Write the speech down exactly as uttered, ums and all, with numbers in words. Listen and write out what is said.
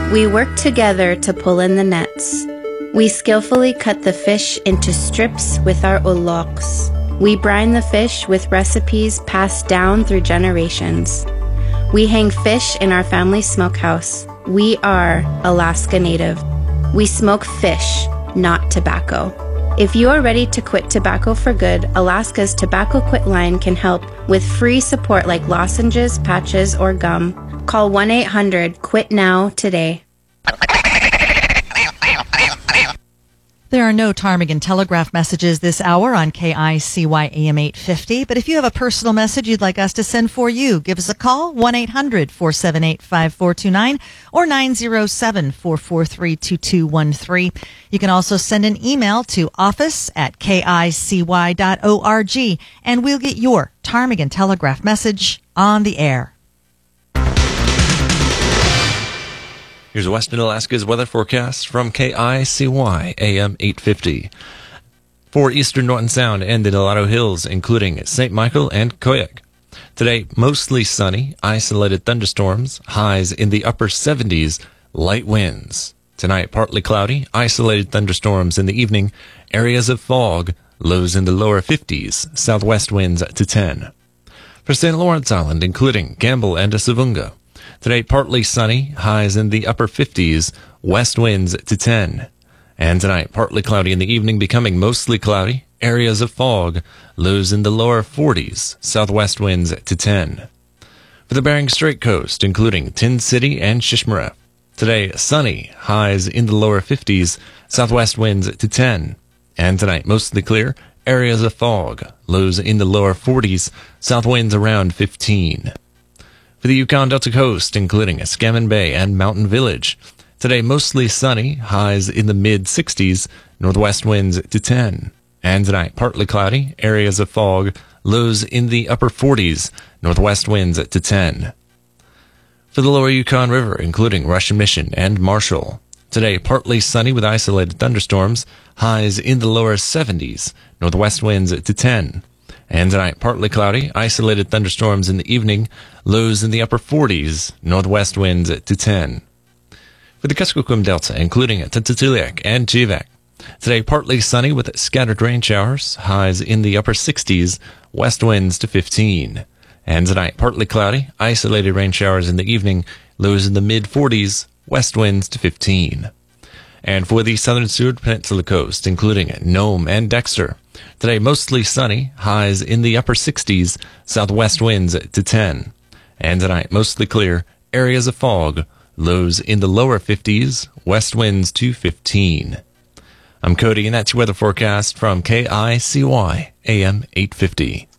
We work together to pull in the nets. We skillfully cut the fish into strips with our uloks. We brine the fish with recipes passed down through generations. We hang fish in our family smokehouse. We are Alaska Native. We smoke fish, not tobacco. If you are ready to quit tobacco for good, Alaska's Tobacco Quit line can help with free support like lozenges, patches, or gum. Call one eight hundred quit now today. There are no Ptarmigan Telegraph messages this hour on K I C Y A M eight fifty, but if you have a personal message you'd like us to send for you, give us a call, one eight hundred four seven eight five four two nine or nine zero seven four four three two two one three. You can also send an email to office at K I C Y dot org, and we'll get your Ptarmigan Telegraph message on the air. Here's Western Alaska's weather forecast from K I C Y A M eight fifty. For eastern Norton Sound and the Nulato Hills, including Saint Michael and Koyuk. Today, mostly sunny, isolated thunderstorms, highs in the upper seventies, light winds. Tonight, partly cloudy, isolated thunderstorms in the evening, areas of fog, lows in the lower fifties, southwest winds to ten. For Saint Lawrence Island, including Gamble and Savunga. Today, partly sunny, highs in the upper fifties, west winds to ten. And tonight, partly cloudy in the evening, becoming mostly cloudy, areas of fog, lows in the lower forties, southwest winds to ten. For the Bering Strait coast, including Tin City and Shishmaref. Today, sunny, highs in the lower fifties, southwest winds to ten. And tonight, mostly clear, areas of fog, lows in the lower forties, south winds around fifteen. For the Yukon Delta coast, including Escammon Bay and Mountain Village. Today, mostly sunny, highs in the mid-sixties, northwest winds to ten. And tonight, partly cloudy, areas of fog, lows in the upper forties, northwest winds to ten. For the lower Yukon River, including Russian Mission and Marshall. Today, partly sunny with isolated thunderstorms, highs in the lower seventies, northwest winds to ten. And tonight, partly cloudy, isolated thunderstorms in the evening, lows in the upper forties, northwest winds to ten. For the Kuskokwim Delta, including Tututuliak and Chivak. Today, partly sunny with scattered rain showers, highs in the upper sixties, west winds to fifteen. And tonight, partly cloudy, isolated rain showers in the evening, lows in the mid-forties, west winds to fifteen. And for the southern Seward Peninsula coast, including Nome and Dexter. Today, mostly sunny, highs in the upper sixties, southwest winds to ten. And tonight, mostly clear, areas of fog, lows in the lower fifties, west winds to fifteen. I'm Cody, and that's your weather forecast from K I C Y A M eight fifty.